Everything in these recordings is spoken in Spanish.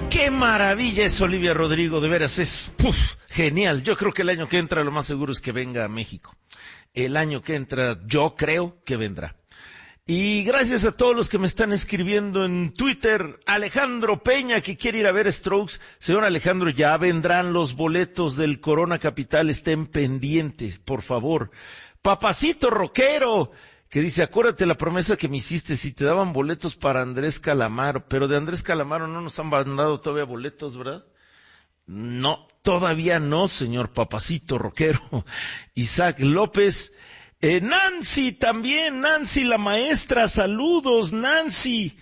Qué maravilla es Olivia Rodrigo, de veras, es genial. Yo creo que el año que entra lo más seguro es que venga a México. El año que entra yo creo que vendrá. Y gracias a todos los que me están escribiendo en Twitter. Alejandro Peña, que quiere ir a ver Strokes. Señor Alejandro, ya vendrán los boletos del Corona Capital, estén pendientes, por favor. Papacito Rockero, que dice, acuérdate la promesa que me hiciste, si te daban boletos para Andrés Calamaro, pero de Andrés Calamaro no nos han mandado todavía boletos, ¿verdad? No, todavía no, señor Papacito Rockero. Isaac López, Nancy también, Nancy la maestra, saludos Nancy.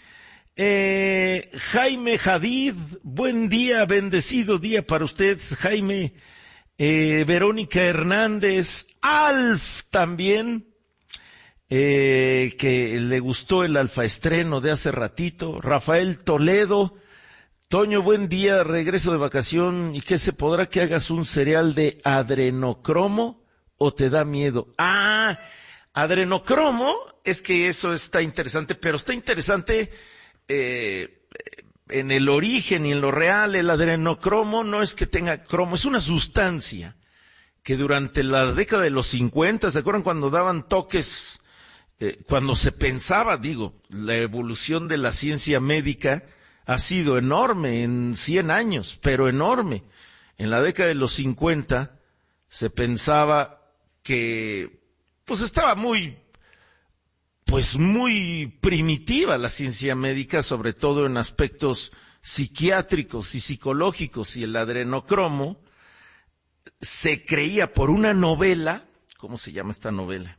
Jaime Jadid, buen día, bendecido día para usted, Jaime. Verónica Hernández, Alf también, que le gustó el alfa estreno de hace ratito. Rafael Toledo, Toño, buen día, regreso de vacación, ¿y qué se podrá que hagas un cereal de adrenocromo o te da miedo? Ah, adrenocromo, es que eso está interesante, pero está interesante en el origen y en lo real. El adrenocromo no es que tenga cromo, es una sustancia que durante la década de los 50, ¿se acuerdan cuando daban toques? Cuando se pensaba, la evolución de la ciencia médica ha sido enorme en 100 años, pero enorme. En la década de los 50 se pensaba que, estaba muy primitiva la ciencia médica, sobre todo en aspectos psiquiátricos y psicológicos, y el adrenocromo se creía por una novela. ¿Cómo se llama esta novela?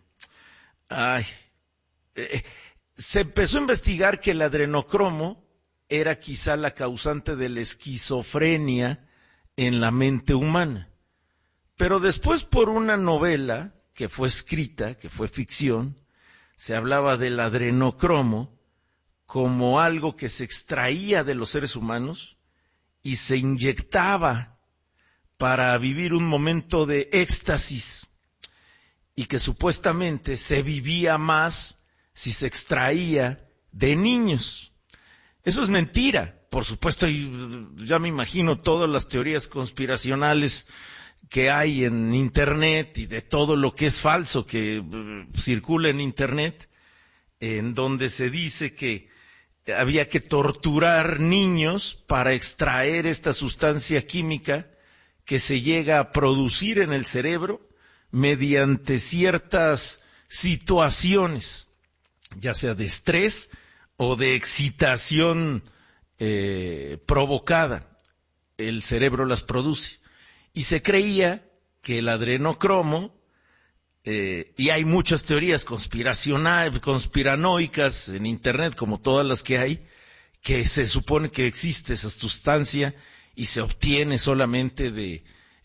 Se empezó a investigar que el adrenocromo era quizá la causante de la esquizofrenia en la mente humana. Pero después, por una novela que fue escrita, que fue ficción, se hablaba del adrenocromo como algo que se extraía de los seres humanos y se inyectaba para vivir un momento de éxtasis, y que supuestamente se vivía más si se extraía de niños. Eso es mentira, por supuesto, y ya me imagino todas las teorías conspiracionales que hay en Internet y de todo lo que es falso que circula en Internet, en donde se dice que había que torturar niños para extraer esta sustancia química que se llega a producir en el cerebro mediante ciertas situaciones, ya sea de estrés o de excitación provocada. El cerebro las produce. Y se creía que el adrenocromo, y hay muchas teorías conspiranoicas en Internet, como todas las que hay, que se supone que existe esa sustancia y se obtiene solamente de,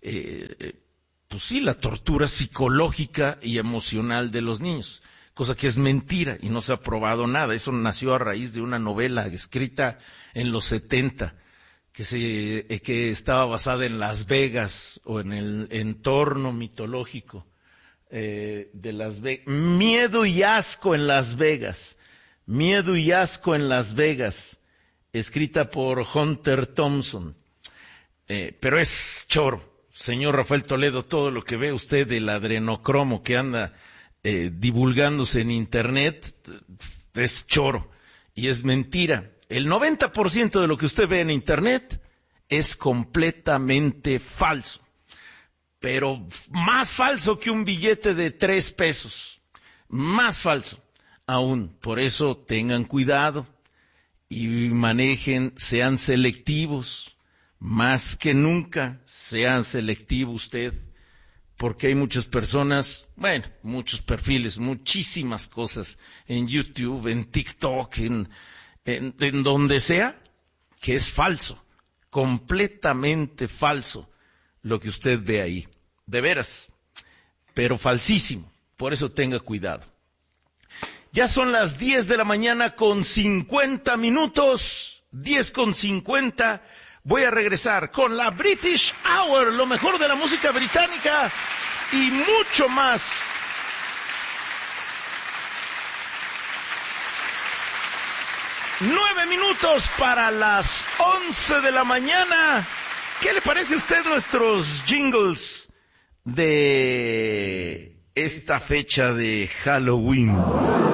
la tortura psicológica y emocional de los niños, cosa que es mentira y no se ha probado nada. Eso nació a raíz de una novela escrita en los 70, que estaba basada en Las Vegas, o en el entorno mitológico de Las Vegas. Miedo y asco en Las Vegas. Miedo y asco en Las Vegas, escrita por Hunter Thompson. Pero es choro. Señor Rafael Toledo, todo lo que ve usted del adrenocromo que anda divulgándose en Internet es choro y es mentira. El 90% de lo que usted ve en Internet es completamente falso, pero más falso que un billete de 3 pesos, más falso aún. Por eso tengan cuidado y manejen, sean selectivos, más que nunca sean selectivo usted, porque hay muchas personas, muchos perfiles, muchísimas cosas en YouTube, en TikTok, en donde sea, que es falso, completamente falso lo que usted ve ahí, de veras, pero falsísimo. Por eso tenga cuidado. Ya son las 10 de la mañana con 50 minutos, 10:50. Voy a regresar con la British Hour, lo mejor de la música británica y mucho más. 9 minutos para las 11 de la mañana. ¿Qué le parece a usted nuestros jingles de esta fecha de Halloween?